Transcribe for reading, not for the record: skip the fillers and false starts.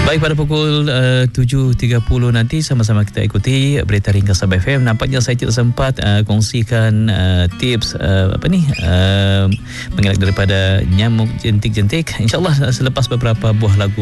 Baik, pada pukul 7.30 nanti sama-sama kita ikuti berita ringkas Sabah FM. Nampaknya saya tidak sempat kongsikan tips mengelak daripada nyamuk jentik-jentik. InsyaAllah selepas beberapa buah lagu